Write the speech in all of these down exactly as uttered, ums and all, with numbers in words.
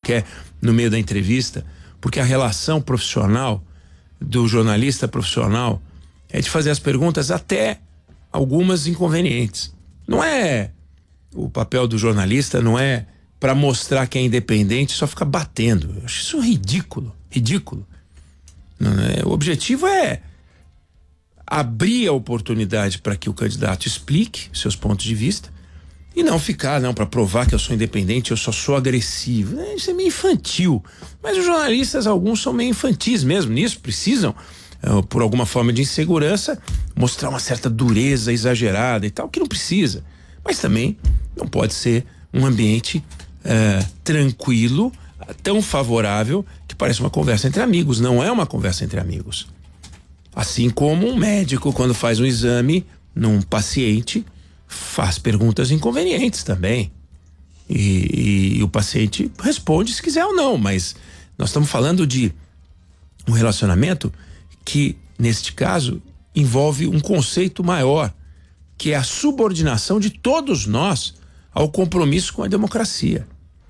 quer no meio da entrevista, porque a relação profissional do jornalista profissional é de fazer as perguntas até algumas inconvenientes. Não é o papel do jornalista, não é para mostrar que é independente, só ficar batendo. Eu acho isso ridículo, ridículo. Não é? O objetivo é abrir a oportunidade para que o candidato explique seus pontos de vista e não ficar, não, para provar que eu sou independente, eu só sou agressivo. É, isso é meio infantil. Mas os jornalistas, alguns são meio infantis mesmo nisso, precisam, uh, por alguma forma de insegurança, mostrar uma certa dureza exagerada e tal, que não precisa. Mas também não pode ser um ambiente uh, tranquilo, tão favorável, que parece uma conversa entre amigos. Não é uma conversa entre amigos. Assim como um médico, quando faz um exame num paciente, faz perguntas inconvenientes também. E, e, e o paciente responde se quiser ou não, mas nós estamos falando de um relacionamento que, neste caso, envolve um conceito maior, que é a subordinação de todos nós ao compromisso com a democracia.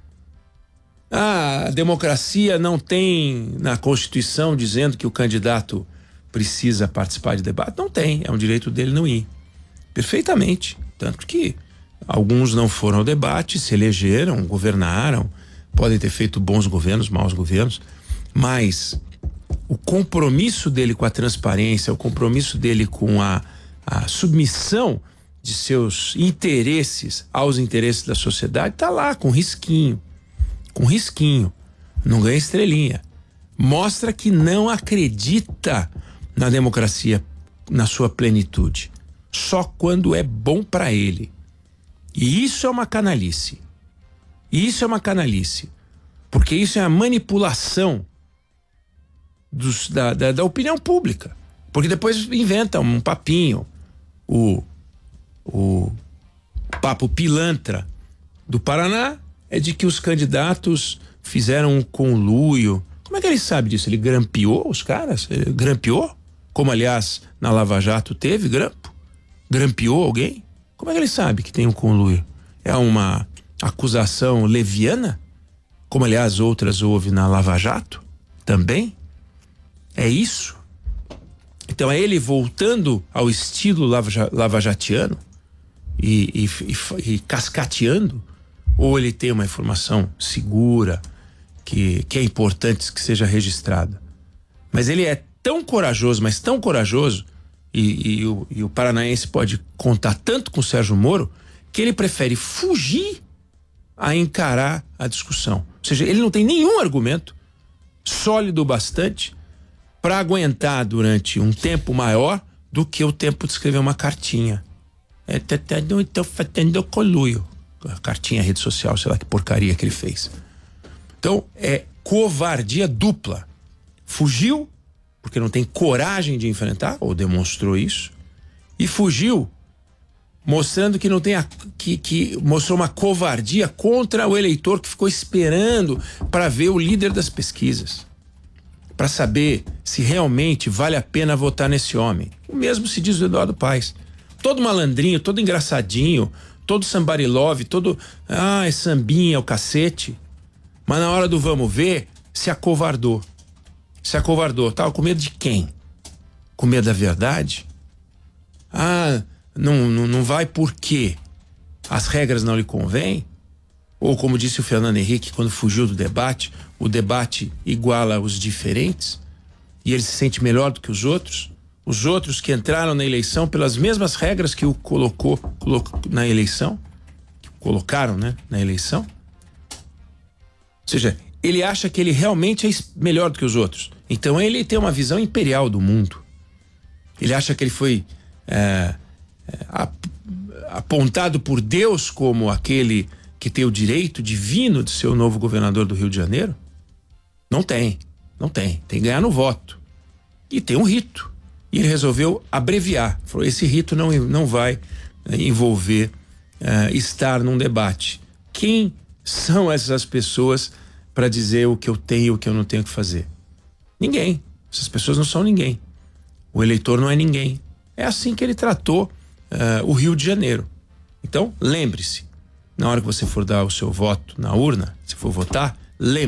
Ah, a democracia não tem na Constituição dizendo que o candidato precisa participar de debate? Não tem, é um direito dele não ir. Perfeitamente. Tanto que alguns não foram ao debate, se elegeram, governaram, podem ter feito bons governos, maus governos, mas o compromisso dele com a transparência, o compromisso dele com a, a submissão de seus interesses aos interesses da sociedade está lá, com risquinho. Com risquinho. Não ganha estrelinha. Mostra que não acredita na democracia na sua plenitude. Só quando é bom para ele. E isso é uma canalice. E isso é uma canalice. Porque isso é a manipulação dos, da, da, da opinião pública. Porque depois inventa um papinho. O, o papo pilantra do Paraná é de que os candidatos fizeram um conluio. Como é que ele sabe disso? Ele grampeou os caras? Ele grampeou? Como, aliás, na Lava Jato teve grampo? Grampeou alguém? Como é que ele sabe que tem um conluio? É uma acusação leviana? Como, aliás, outras houve na Lava Jato? Também? É isso? Então é ele voltando ao estilo lava, lavajatiano e, e, e, e cascateando? Ou ele tem uma informação segura que, que é importante que seja registrada? Mas ele é tão corajoso, mas tão corajoso, e, e, o, e o paranaense pode contar tanto com o Sérgio Moro, que ele prefere fugir a encarar a discussão. Ou seja, ele não tem nenhum argumento sólido o bastante para aguentar durante um tempo maior do que o tempo de escrever uma cartinha. É, então fazendo conluio. A cartinha, a rede social, sei lá que porcaria que ele fez. Então, é covardia dupla. Fugiu porque não tem coragem de enfrentar, ou demonstrou isso, e fugiu mostrando que não tem a, que, que mostrou uma covardia contra o eleitor que ficou esperando para ver o líder das pesquisas, para saber se realmente vale a pena votar nesse homem. O mesmo se diz do Eduardo Paes. Todo malandrinho, todo engraçadinho, todo somebody love, todo, ah, é sambinha, é o cacete. Mas na hora do vamos ver, se acovardou. Se acovardou. Tava com medo de quem? Com medo da verdade? Ah, não, não, não vai porque as regras não lhe convêm? Ou como disse o Fernando Henrique quando fugiu do debate, o debate iguala os diferentes e ele se sente melhor do que os outros? Os outros que entraram na eleição pelas mesmas regras que o colocou, colocou na eleição, que colocaram, né, na eleição? Ou seja, ele acha que ele realmente é melhor do que os outros. Então ele tem uma visão imperial do mundo. Ele acha que ele foi é, é, apontado por Deus como aquele que tem o direito divino de ser o novo governador do Rio de Janeiro. Não tem, não tem. Tem que ganhar no voto. E tem um rito. E ele resolveu abreviar. Falou, esse rito não, não vai envolver uh, estar num debate. Quem são essas pessoas para dizer o que eu tenho e o que eu não tenho que fazer? Ninguém. Essas pessoas não são ninguém. O eleitor não é ninguém. É assim que ele tratou uh, o Rio de Janeiro. Então, lembre-se, na hora que você for dar o seu voto na urna, se for votar, lembre